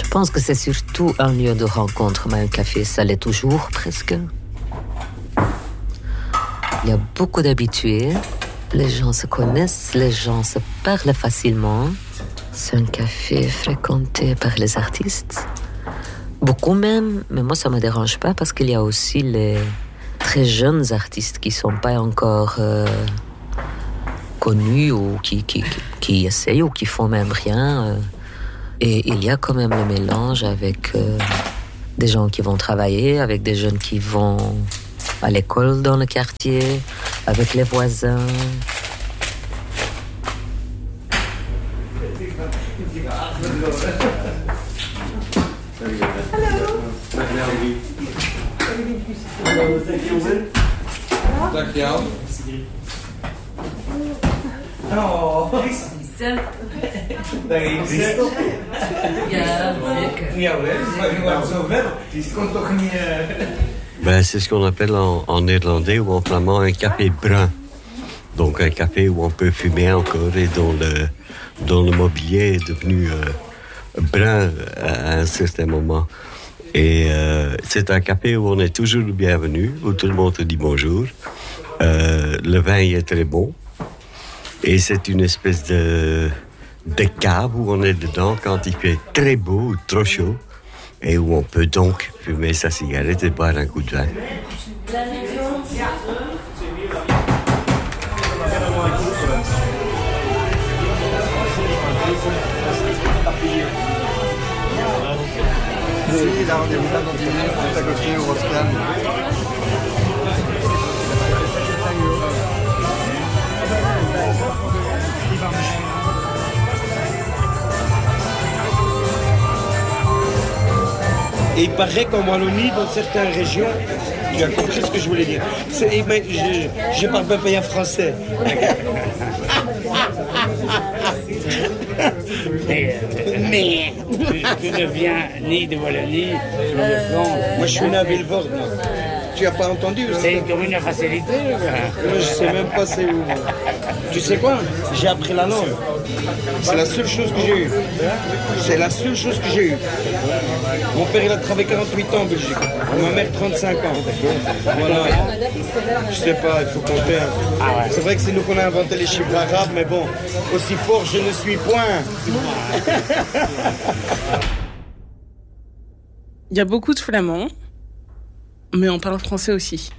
Je pense que c'est surtout un lieu de rencontre, mais un café, ça l'est toujours presque. Il y a beaucoup d'habitués. Les gens se connaissent, les gens se parlent facilement. C'est un café fréquenté par les artistes. Beaucoup même, mais moi ça ne me dérange pas parce qu'il y a aussi les très jeunes artistes qui ne sont pas encore connus ou qui essayent ou qui font même rien. Et il y a quand même le mélange avec des gens qui vont travailler, avec des jeunes qui vont à l'école dans le quartier, avec les voisins. Dankjewel. Oh, daar is het. Ja, zeker. Ja, maar je wordt zo ver. Het komt toch niet... Ben, c'est ce qu'on appelle en néerlandais ou en flamand un café brun. Donc un café où on peut fumer encore et dont le mobilier est devenu brun à un certain moment. Et c'est un café où on est toujours le bienvenu, où tout le monde te dit bonjour. Le vin y est très bon. Et c'est une espèce de cave où on est dedans quand il fait très beau ou trop chaud. Et où on peut donc fumer sa cigarette et boire un coup de vin. Oui, là on est là dans 10 minutes, juste à côté au Roscan. Et il paraît qu'en Wallonie, dans certaines régions, tu as compris ce que je voulais dire. Je parle pas bien français. Mais tu ne viens ni de Wallonie, ni de France. Moi, je suis né à Villevorde. Tu n'as pas entendu aussi? C'est comme une facilité. Moi, je sais même pas c'est où. Tu sais quoi? J'ai appris la langue. C'est la seule chose que j'ai eue. C'est la seule chose que j'ai eue. Mon père, il a travaillé 48 ans en Belgique. Ma mère, 35 ans. Voilà. Je sais pas, il faut compter. C'est vrai que c'est nous qu'on a inventé les chiffres arabes, mais bon, aussi fort je ne suis point. Il y a beaucoup de flamands, mais on parle français aussi.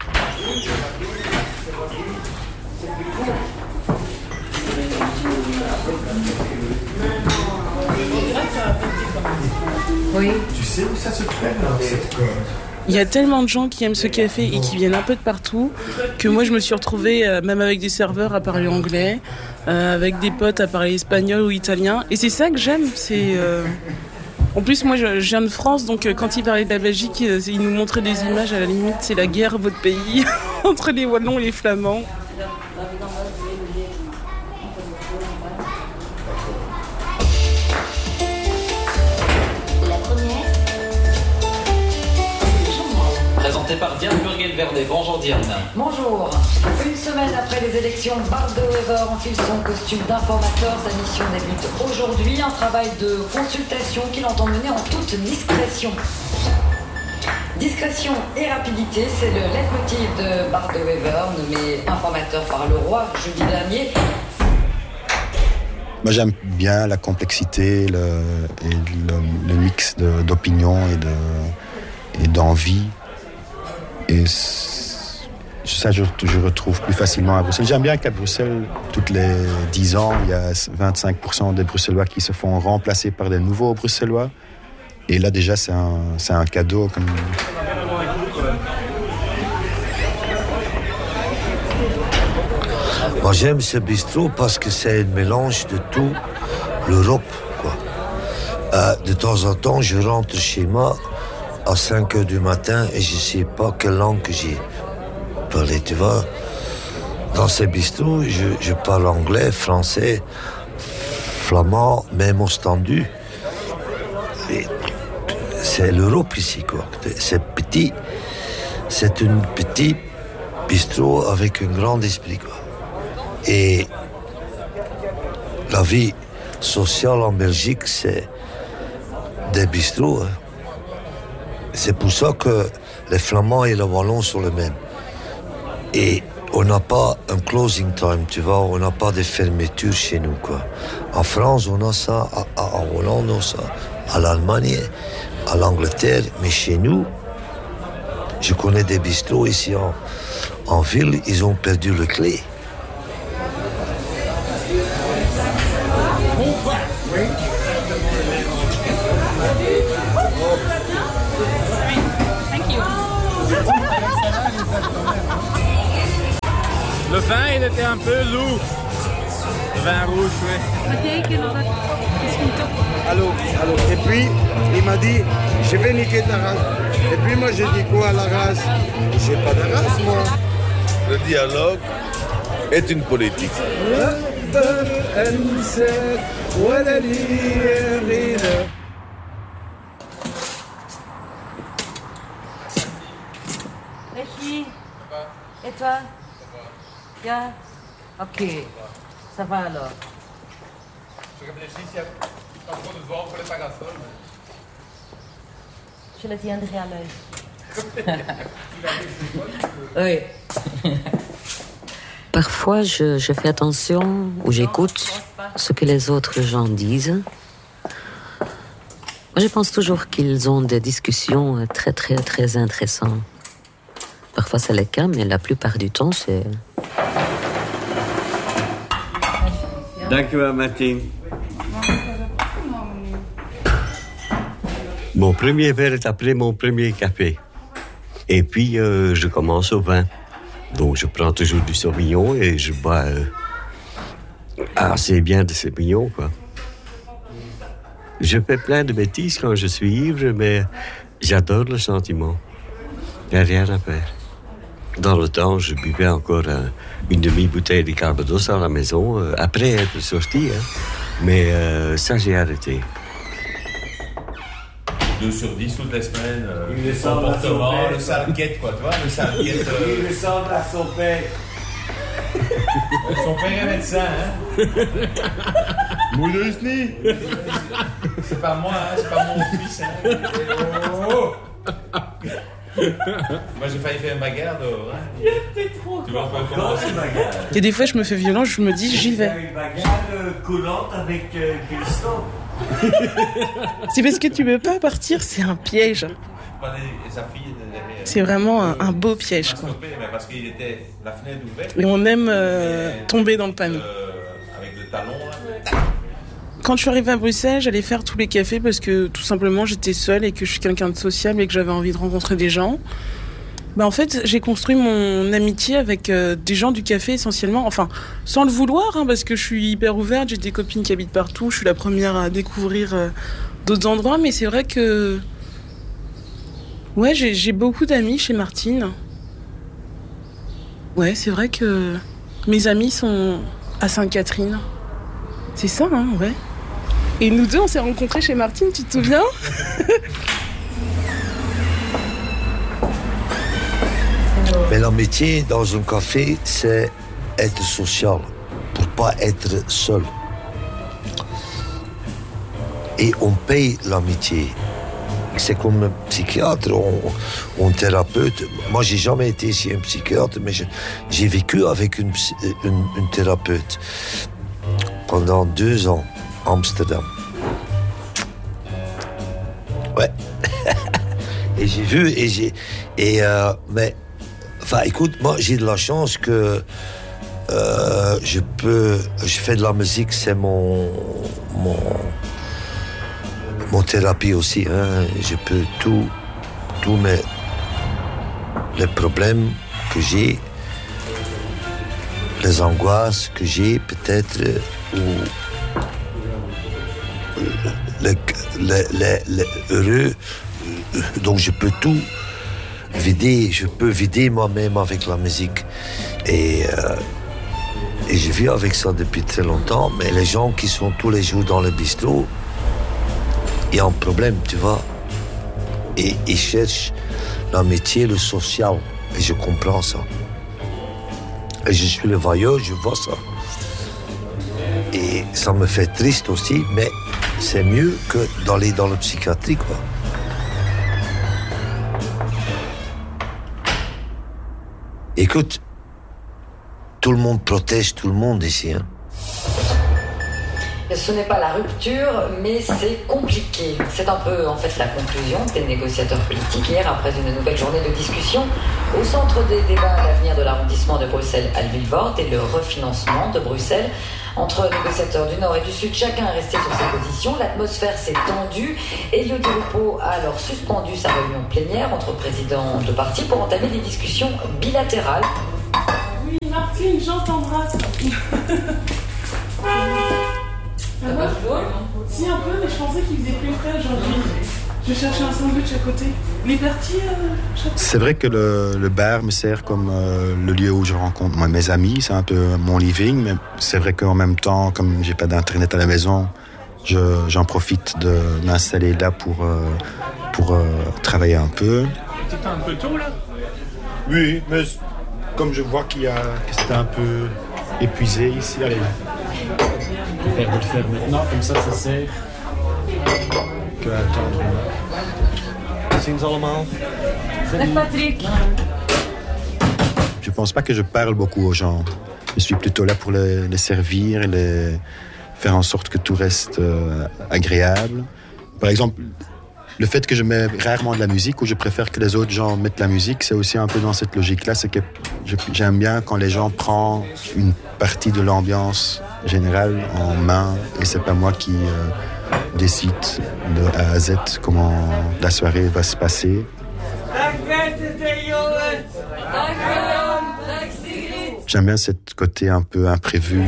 Oui. Tu sais où ça se traîne, cette corde? Il y a tellement de gens qui aiment ce café et qui viennent un peu de partout que moi je me suis retrouvée, même avec des serveurs, à parler anglais, avec des potes à parler espagnol ou italien. Et c'est ça que j'aime, c'est... En plus, moi, je viens de France, donc quand ils parlaient de la Belgique, ils nous montraient des images, à la limite, c'est la guerre, votre pays, entre les Wallons et les Flamands. Présenté par Diane Burguel-Vernet. Bonjour Diane. Bonjour. Une semaine après les élections, Bart de Wever enfile son costume d'informateur. Sa mission débute aujourd'hui. Un travail de consultation qu'il entend mener en toute discrétion. Discrétion et rapidité, c'est le leitmotiv de Bart de Wever, nommé informateur par le roi jeudi dernier. Moi, j'aime bien la complexité le mix d'opinions et d'envie. Et ça, je retrouve plus facilement à Bruxelles. J'aime bien qu'à Bruxelles, toutes les 10 ans, il y a 25% des Bruxellois qui se font remplacer par des nouveaux Bruxellois. Et là, déjà, c'est un cadeau. Moi, j'aime ce bistrot parce que c'est un mélange de tout l'Europe, quoi. De temps en temps, je rentre chez moi à 5h du matin et je ne sais pas quelle langue que j'ai parlé, tu vois. Dans ces bistrots, je parle anglais, français, flamand, même ostendu. Et c'est l'Europe ici, quoi. C'est petit, c'est un petit bistrot avec un grand esprit, quoi. Et la vie sociale en Belgique, c'est des bistrots. Hein. C'est pour ça que les Flamands et les Wallons sont les mêmes. Et on n'a pas un closing time, tu vois, on n'a pas de fermeture chez nous, quoi. En France, on a ça, en Hollande, on a ça, à l'Allemagne, à l'Angleterre, mais chez nous, je connais des bistrots ici en ville, ils ont perdu le clé. Le vin, il était un peu lourd. Le vin rouge, oui. Allô. Et puis, il m'a dit, je vais niquer ta race. Et puis moi, j'ai dit quoi à la race? J'ai pas de race, moi. Le dialogue est une politique. Réchi, et toi? Bien? Ok, ça va alors. Je réfléchis s'il y a pas trop de devoirs pour les parasols. Je le tiendrai à l'œil. Oui. Parfois, je fais attention ou j'écoute ce que les autres gens disent. Moi, je pense toujours qu'ils ont des discussions très, très, très intéressantes. Parfois, c'est le cas, mais la plupart du temps, c'est... Dankjewel, Martine. Mon premier verre est après mon premier café. Et puis, je commence au vin. Donc, je prends toujours du Sauvignon et je bois assez bien de Sauvignon, quoi. Je fais plein de bêtises quand je suis ivre, mais j'adore le sentiment. Il n'y a rien à faire. Dans le temps, je buvais encore une demi-bouteille de Calvados à la maison, après être sorti. Hein. Mais ça, j'ai arrêté. 2 sur 10 toutes les semaines. Le comportement, le sale-quête, quoi, tu vois, le sale-quête. Il ressemble à son père. Son père est médecin, hein. Moulousni. C'est pas moi, hein, c'est pas mon fils, hein. Oh. Moi, j'ai failli faire une bagarre dehors, hein. T'es trop tu vois pas comment c'est une bagarre. Et des fois, je me fais violence, je me dis, j'y vais. Une bagarre coulante avec Christophe. C'est parce que tu veux pas partir, c'est un piège. C'est vraiment un beau piège, quoi. Parce qu'il était la fenêtre ouverte. Et on aime tomber dans le panneau. Avec le talon, là. Quand je suis arrivée à Bruxelles, j'allais faire tous les cafés parce que tout simplement j'étais seule et que je suis quelqu'un de sociable et que j'avais envie de rencontrer des gens. En fait, j'ai construit mon amitié avec des gens du café essentiellement, enfin, sans le vouloir, hein, parce que je suis hyper ouverte, j'ai des copines qui habitent partout, je suis la première à découvrir d'autres endroits, mais c'est vrai que... Ouais, j'ai beaucoup d'amis chez Martine. Ouais, c'est vrai que mes amis sont à Sainte-Catherine. C'est ça, hein, ouais. Et nous deux, on s'est rencontrés chez Martine, tu te souviens? Mais l'amitié dans un café, c'est être social, pour pas être seul. Et on paye l'amitié. C'est comme un psychiatre ou un thérapeute. Moi, j'ai jamais été chez un psychiatre, mais j'ai vécu avec une thérapeute pendant 2 ans à Amsterdam. Ouais. Et j'ai vu, mais... Enfin, écoute, moi, j'ai de la chance que je fais de la musique, c'est mon thérapie aussi. Hein. Je peux tous les problèmes que j'ai, les angoisses que j'ai, peut-être, ou les heureux, donc je peux tout vider, je peux vider moi-même avec la musique. Et je vis avec ça depuis très longtemps, mais les gens qui sont tous les jours dans le bistrot, il y a un problème, tu vois. Et ils cherchent l'amitié, le social. Et je comprends ça. Et je suis le vailleur, je vois ça. Et ça me fait triste aussi, mais c'est mieux que d'aller dans le psychiatrie, quoi. Écoute, tout le monde protège tout le monde ici, hein. Ce n'est pas la rupture, mais c'est compliqué. C'est un peu, en fait, la conclusion des négociateurs politiques hier, après une nouvelle journée de discussion. Au centre des débats, l'avenir de l'arrondissement de Bruxelles-Halle-Villevorde et le refinancement de Bruxelles. Entre négociateurs du Nord et du Sud, chacun est resté sur ses positions. L'atmosphère s'est tendue. Elio Di Rupo a alors suspendu sa réunion plénière entre présidents de partis pour entamer des discussions bilatérales. Oui, Martine, Jean t'embrasse. Ça va? Si, un peu, mais je pensais qu'il faisait plus frais aujourd'hui. Je cherchais un sandwich à côté. Les parties, c'est vrai que le bar me sert comme le lieu où je rencontre mes amis. C'est un peu mon living, mais c'est vrai qu'en même temps, comme j'ai pas d'internet à la maison, j'en profite de m'installer là pour travailler un peu. C'était un peu tôt, là? Oui, mais comme je vois que c'était un peu épuisé ici, allez. Je préfère le faire maintenant, comme ça sert que attendre. Ziens allemaal. Salut Patrick. Je pense pas que je parle beaucoup aux gens. Je suis plutôt là pour les servir et faire en sorte que tout reste agréable. Par exemple, le fait que je mets rarement de la musique ou je préfère que les autres gens mettent la musique, c'est aussi un peu dans cette logique-là. C'est que j'aime bien quand les gens prennent une partie de l'ambiance générale en main et c'est pas moi qui décide de A à Z comment la soirée va se passer. J'aime bien ce côté un peu imprévu.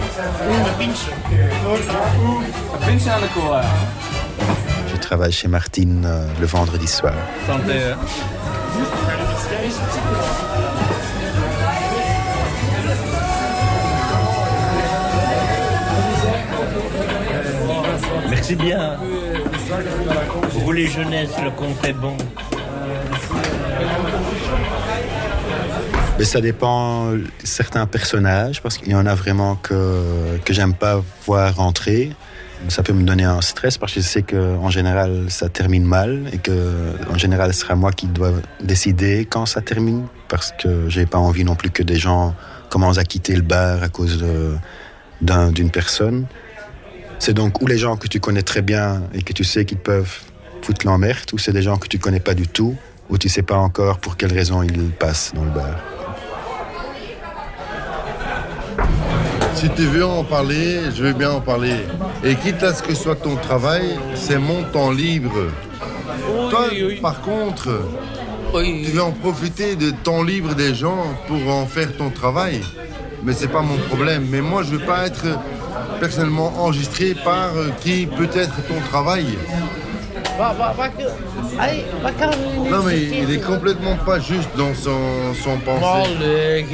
Je travaille chez Martine le vendredi soir. Santé. Merci bien. Vous les jeunesses, le compte est bon. Mais ça dépend certains personnages, parce qu'il y en a vraiment que j'aime pas voir rentrer. Ça peut me donner un stress parce que je sais qu'en général ça termine mal et qu'en général ce sera moi qui dois décider quand ça termine, parce que j'ai pas envie non plus que des gens commencent à quitter le bar à cause d'une personne. C'est donc ou les gens que tu connais très bien et que tu sais qu'ils peuvent foutre l'emmerde, ou c'est des gens que tu connais pas du tout, ou tu sais pas encore pour quelle raison ils passent dans le bar. Si tu veux en parler, je veux bien en parler. Et quitte à ce que ce soit ton travail, c'est mon temps libre. Oui, toi, oui. Par contre, tu veux en profiter de temps libre des gens pour en faire ton travail. Mais c'est pas mon problème. Mais moi, je veux pas être personnellement enregistré par qui peut être ton travail. Non, mais il est complètement pas juste dans son pensée.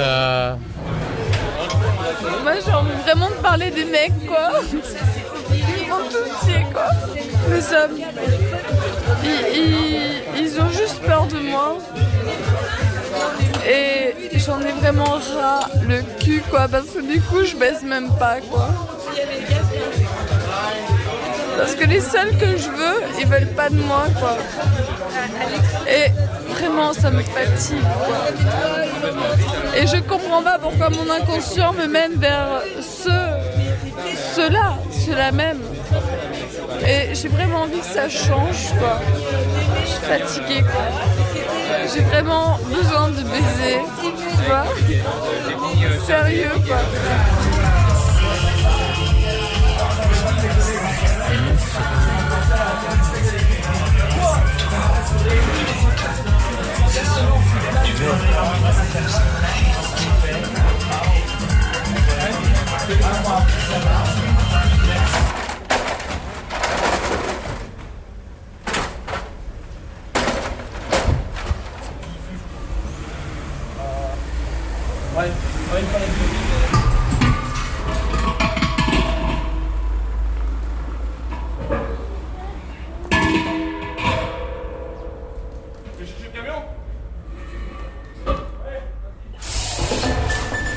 Moi j'ai envie vraiment de parler des mecs, quoi. Ils vont tous chier, quoi. Les hommes. Ils ont juste peur de moi. Et j'en ai vraiment ras le cul, quoi. Parce que du coup je baisse même pas, quoi. Parce que les seuls que je veux, ils veulent pas de moi, quoi. Et vraiment, ça me fatigue, quoi. Et je comprends pas pourquoi mon inconscient me mène vers ceux-là même. Et j'ai vraiment envie que ça change, quoi. Je suis fatiguée, quoi. J'ai vraiment besoin de baiser, tu vois. Sérieux, quoi.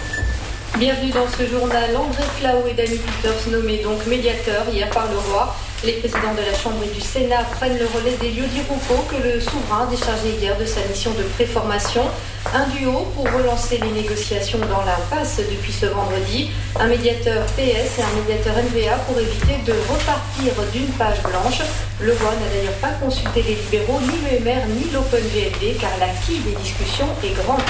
Bienvenue dans ce journal. André Flau et Danny Peters nommés donc médiateurs hier par le roi Les présidents de la Chambre et du Sénat prennent le relais d'Elio Di Ruffo que le souverain a déchargé hier de sa mission de préformation. Un duo pour relancer les négociations dans l'impasse depuis ce vendredi. Un médiateur PS et un médiateur NVA pour éviter de repartir d'une page blanche. Le roi n'a d'ailleurs pas consulté les libéraux, ni l'UMR, ni l'OpenVLD, car la quille des discussions est grande.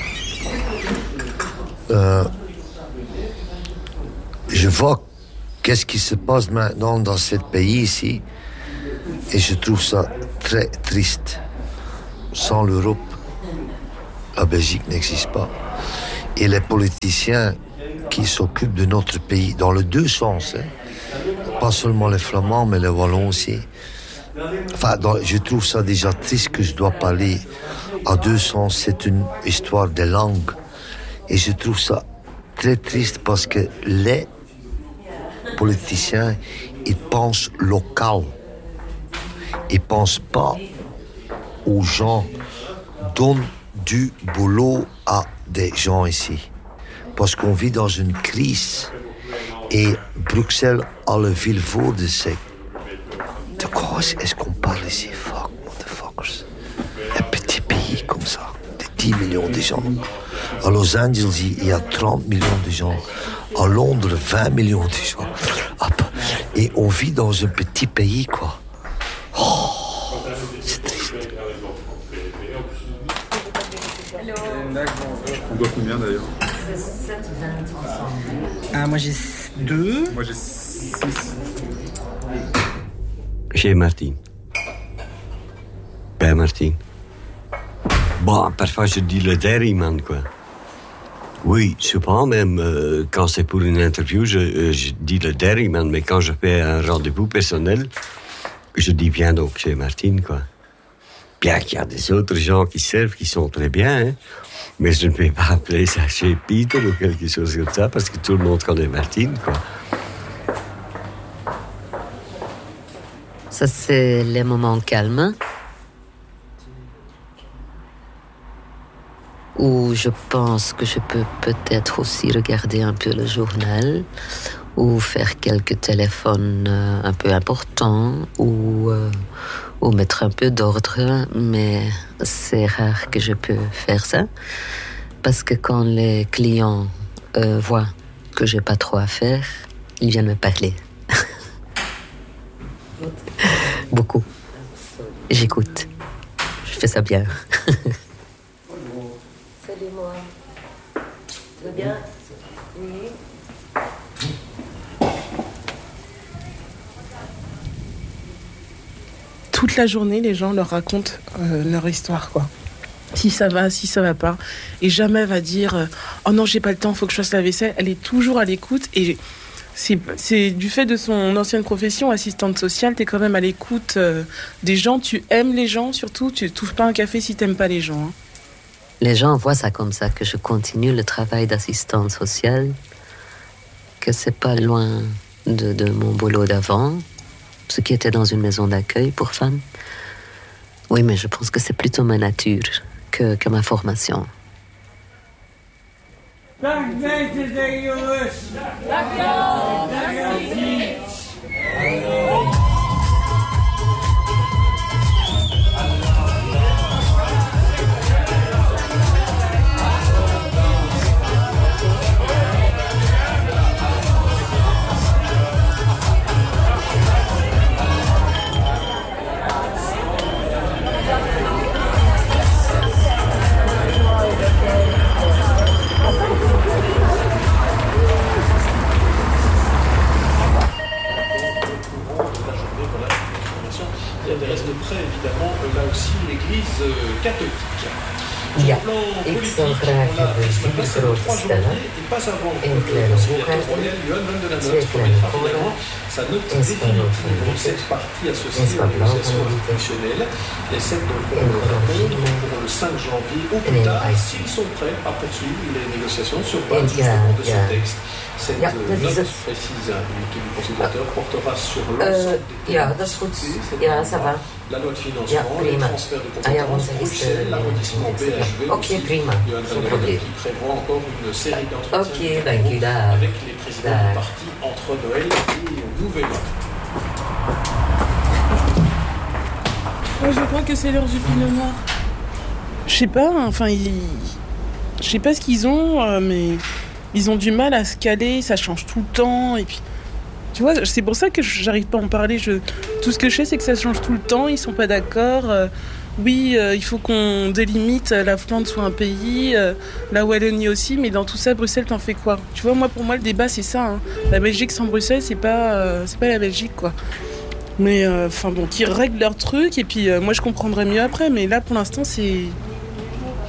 Je vois qu'est-ce qui se passe maintenant dans ce pays ici, et je trouve ça très triste. Sans l'Europe, la Belgique n'existe pas. Et les politiciens qui s'occupent de notre pays, dans les deux sens, pas seulement les Flamands, mais les Wallons aussi. Enfin, je trouve ça déjà triste que je dois parler à deux sens. C'est une histoire de langue. Et je trouve ça très triste parce que les politiciens, ils pensent local. Ils ne pensent pas aux gens. Donnent du boulot à des gens ici. Parce qu'on vit dans une crise. Et Bruxelles a le vilevaux de ces... De quoi est-ce qu'on parle ici? Fuck, motherfuckers. Un petit pays comme ça, de 10 millions de gens. À Los Angeles, il y a 30 millions de gens. À Londres, 20 millions de gens. Et on vit dans un petit pays, quoi. Oh, c'est triste. On doit combien d'ailleurs? Ah, moi j'ai 2. Moi j'ai 6. Chez Martine. Bij Martine. Bon, parfois je dis le dairyman, quoi. Oui, souvent même, quand c'est pour une interview, je dis le dairyman, mais quand je fais un rendez-vous personnel, je dis viens donc chez Martine, quoi. Bien qu'il y a des autres gens qui servent, qui sont très bien, hein, mais je ne vais pas appeler ça chez Peter ou quelque chose comme ça, parce que tout le monde connaît Martine, quoi. Ça, c'est les moments calmes où je pense que je peux peut-être aussi regarder un peu le journal ou faire quelques téléphones un peu importants ou mettre un peu d'ordre, mais c'est rare que je peux faire ça parce que quand les clients voient que j'ai pas trop à faire, ils viennent me parler. Beaucoup. J'écoute. Je fais ça bien. Salut moi. Tu vas bien? Oui. Toute la journée, les gens leur racontent leur histoire, quoi. Si ça va pas. Et jamais elle va dire oh non, j'ai pas le temps, faut que je fasse la vaisselle. Elle est toujours à l'écoute et c'est du fait de son ancienne profession, assistante sociale, t'es quand même à l'écoute des gens, tu aimes les gens, surtout, tu t'ouvres pas un café si t'aimes pas les gens. Hein. Les gens voient ça comme ça, que je continue le travail d'assistante sociale, que c'est pas loin de mon boulot d'avant, ce qui était dans une maison d'accueil pour femmes. Oui, mais je pense que c'est plutôt ma nature que ma formation. Dag mensen, jongens. Dankjewel. Merci. intéresse de près, évidemment, là aussi, l'Église catholique. Ja, ik zou graag de vier grote stellen, een kleine hoekhuis, twee kleine koren, eens van rood van witte, eens van blauw van witte, een oranje en een ijs. Ja, dat is het. Ja, dat is goed. Ja, ça va. Ja, prima. Ah ja, onze liste. Oké, prima. Geen probleem. Oké, dank u. Dag. Dag. je crois que c'est l'heure du pinot noir. Je sais pas, enfin, je sais pas ce qu'ils ont, mais ils ont du mal à se caler, ça change tout le temps, et puis... Tu vois, c'est pour ça que j'arrive pas à en parler. Tout ce que je sais, c'est que ça change tout le temps, ils sont pas d'accord. Oui, il faut qu'on délimite, la Flandre soit un pays, la Wallonie aussi, mais dans tout ça, Bruxelles, t'en fais quoi? Tu vois, pour moi, le débat, c'est ça. Hein. La Belgique sans Bruxelles, c'est pas la Belgique, quoi. Mais, qu'ils règlent leur truc, et puis moi, je comprendrai mieux après, mais là, pour l'instant, c'est